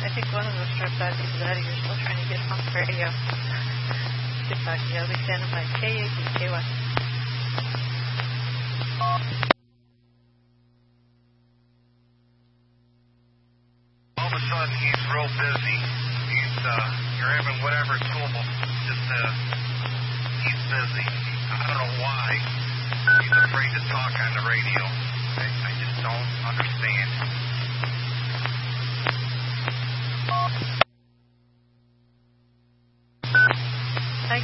think one of those dropped out because you're still trying to get on the radio. Good talking. I'll be standing by. KABKY. All of a sudden, he's real busy. You're having whatever tool, just, he's busy. I don't know why he's afraid to talk on the radio. I just don't understand.